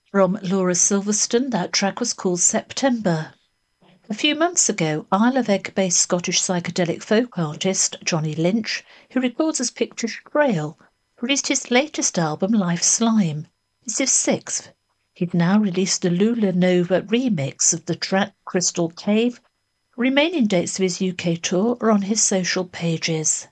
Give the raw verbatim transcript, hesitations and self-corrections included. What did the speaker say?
From Laura Silverstone, that track was called September. A few months ago, Isle of Egg-based Scottish psychedelic folk artist Johnny Lynch, who records as Picture Trail, released his latest album, Life Slime. It's his sixth. He'd now released a Lula Nova remix of the track Crystal Cave. Remaining dates of his U K tour are on his social pages.